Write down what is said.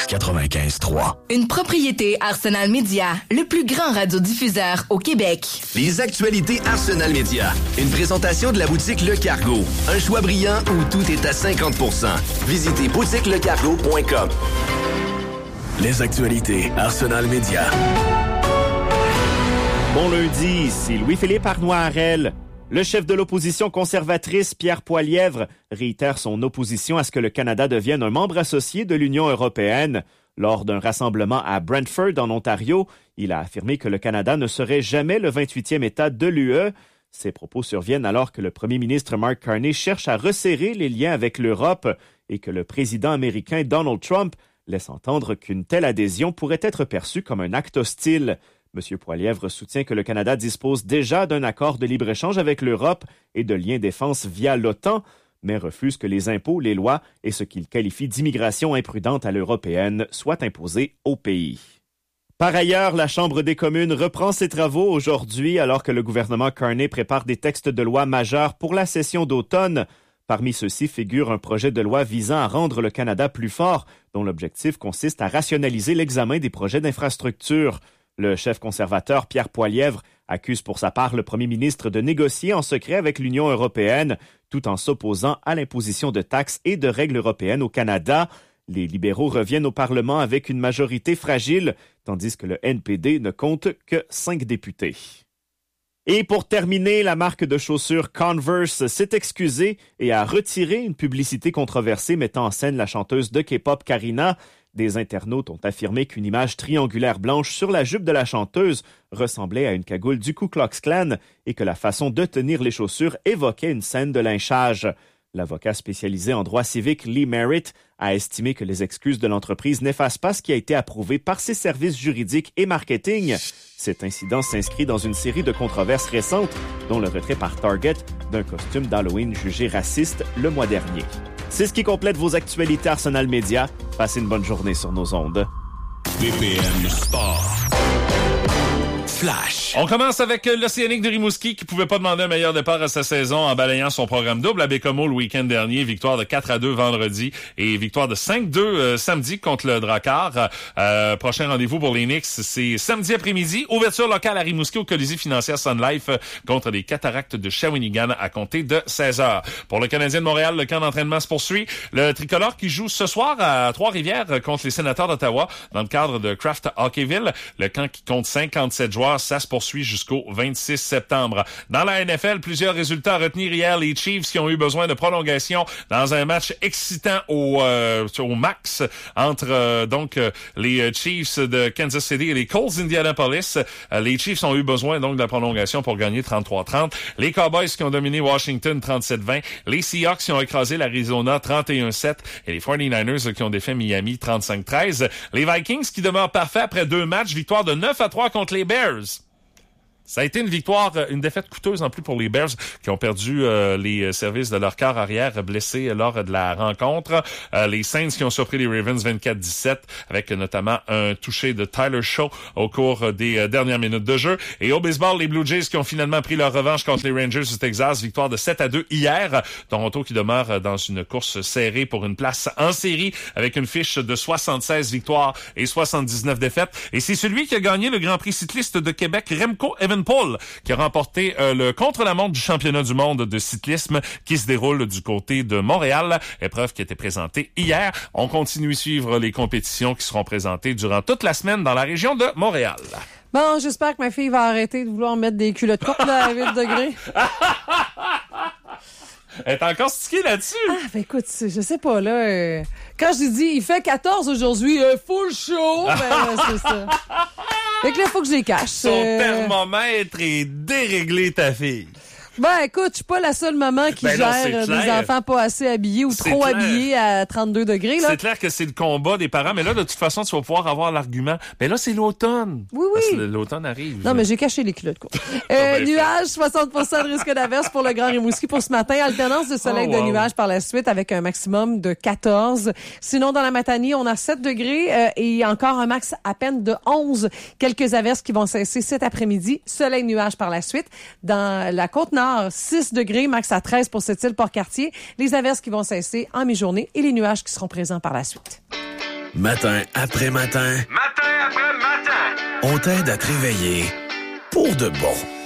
95.3. Une propriété Arsenal Media, le plus grand radiodiffuseur au Québec. Les actualités Arsenal Media. Une présentation de la boutique Le Cargo. Un choix brillant où tout est à 50%. Visitez boutiquelecargo.com. Les actualités Arsenal Media. Bon lundi, ici Louis-Philippe Arnois-Harel. Le chef de l'opposition conservatrice, Pierre Poilievre, réitère son opposition à ce que le Canada devienne un membre associé de l'Union européenne. Lors d'un rassemblement à Brantford, en Ontario, il a affirmé que le Canada ne serait jamais le 28e État de l'UE. Ces propos surviennent alors que le premier ministre Mark Carney cherche à resserrer les liens avec l'Europe et que le président américain Donald Trump laisse entendre qu'une telle adhésion pourrait être perçue comme un acte hostile. M. Poilievre soutient que le Canada dispose déjà d'un accord de libre-échange avec l'Europe et de liens défense via l'OTAN, mais refuse que les impôts, les lois et ce qu'il qualifie d'immigration imprudente à l'européenne soient imposés au pays. Par ailleurs, la Chambre des communes reprend ses travaux aujourd'hui alors que le gouvernement Carney prépare des textes de loi majeurs pour la session d'automne. Parmi ceux-ci figure un projet de loi visant à rendre le Canada plus fort, dont l'objectif consiste à rationaliser l'examen des projets d'infrastructure. Le chef conservateur Pierre Poilievre accuse pour sa part le premier ministre de négocier en secret avec l'Union européenne, tout en s'opposant à l'imposition de taxes et de règles européennes au Canada. Les libéraux reviennent au Parlement avec une majorité fragile, tandis que le NPD ne compte que 5 députés. Et pour terminer, la marque de chaussures Converse s'est excusée et a retiré une publicité controversée mettant en scène la chanteuse de K-pop Karina. Des internautes ont affirmé qu'une image triangulaire blanche sur la jupe de la chanteuse ressemblait à une cagoule du Ku Klux Klan et que la façon de tenir les chaussures évoquait une scène de lynchage. L'avocat spécialisé en droit civique Lee Merritt a estimé que les excuses de l'entreprise n'effacent pas ce qui a été approuvé par ses services juridiques et marketing. Cet incident s'inscrit dans une série de controverses récentes, dont le retrait par Target d'un costume d'Halloween jugé raciste le mois dernier. C'est ce qui complète vos actualités Arsenal Media. Passez une bonne journée sur nos ondes. BPM Sport. Flash. On commence avec l'Océanique de Rimouski qui pouvait pas demander un meilleur départ à sa saison en balayant son programme double à Bécomo le week-end dernier. Victoire de 4-2 vendredi et victoire de 5-2 samedi contre le Drakkar. Prochain rendez-vous pour les Knicks, c'est samedi après-midi. Ouverture locale à Rimouski au Colisée financière Sun Life contre les Cataractes de Shawinigan à compter de 16h. Pour le Canadien de Montréal, le camp d'entraînement se poursuit. Le tricolore qui joue ce soir à Trois-Rivières contre les Sénateurs d'Ottawa dans le cadre de Kraft Hockeyville. Le camp qui compte 57 joueurs, ça se poursuit jusqu'au 26 septembre. Dans la NFL, plusieurs résultats à retenir hier. Les Chiefs qui ont eu besoin de prolongation dans un match excitant au max entre les Chiefs de Kansas City et les Colts d'Indianapolis. Les Chiefs ont eu besoin donc de la prolongation pour gagner 33-30. Les Cowboys qui ont dominé Washington 37-20. Les Seahawks qui ont écrasé l'Arizona 31-7 et les 49ers qui ont défait Miami 35-13. Les Vikings qui demeurent parfaits après 2 matchs. Victoire de 9-3 contre les Bears. Ça a été une défaite coûteuse en plus pour les Bears qui ont perdu les services de leur quart arrière blessés lors de la rencontre. Les Saints qui ont surpris les Ravens 24-17 avec notamment un touché de Tyler Shaw au cours des dernières minutes de jeu. Et au baseball, les Blue Jays qui ont finalement pris leur revanche contre les Rangers du Texas. Victoire de 7-2 hier. Toronto qui demeure dans une course serrée pour une place en série avec une fiche de 76 victoires et 79 défaites. Et c'est celui qui a gagné le Grand Prix cycliste de Québec, Remco Evenepoel, qui a remporté le contre-la-montre du championnat du monde de cyclisme qui se déroule du côté de Montréal. Épreuve qui a été présentée hier. On continue à suivre les compétitions qui seront présentées durant toute la semaine dans la région de Montréal. Bon, j'espère que ma fille va arrêter de vouloir mettre des culottes courtes là, à 8 degrés. Elle est encore stickée là-dessus. Ah, ben écoute, je sais pas, là. Quand je dis il fait 14 aujourd'hui, full show, ben c'est ça. Fait que là, il faut que je les cache. Son thermomètre est déréglé, ta fille. Ben, écoute, je suis pas la seule maman qui gère des enfants pas assez habillés ou trop habillés à 32 degrés, là. C'est clair que c'est le combat des parents, mais là, de toute façon, tu vas pouvoir avoir l'argument. Mais là, c'est l'automne. Oui, oui. Parce que l'automne arrive. Non, mais j'ai caché les culottes, quoi. Nuages, 60% de risque d'averse pour le Grand Rimouski pour ce matin. Alternance de soleil de nuages par la suite avec un maximum de 14. Sinon, dans la Matanie, on a 7 degrés et encore un max à peine de 11. Quelques averses qui vont cesser cet après-midi. Soleil nuages par la suite. Dans la Côte-Nord, 6 degrés, max à 13 pour cette île Port-Cartier. Les averses qui vont cesser en mi-journée et les nuages qui seront présents par la suite. Matin après matin. Matin après matin. On t'aide à te réveiller pour de bon.